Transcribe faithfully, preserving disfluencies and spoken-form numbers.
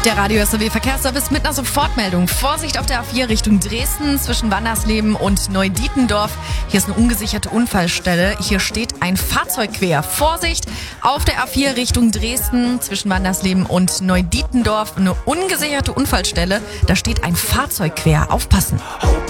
Der Radio S R W Verkehrsservice mit einer Sofortmeldung. Vorsicht auf der A vier Richtung Dresden zwischen Wandersleben und Neudietendorf. Hier ist eine ungesicherte Unfallstelle. Hier steht ein Fahrzeug quer. Vorsicht auf der A vier Richtung Dresden zwischen Wandersleben und Neudietendorf. Eine ungesicherte Unfallstelle. Da steht ein Fahrzeug quer. Aufpassen.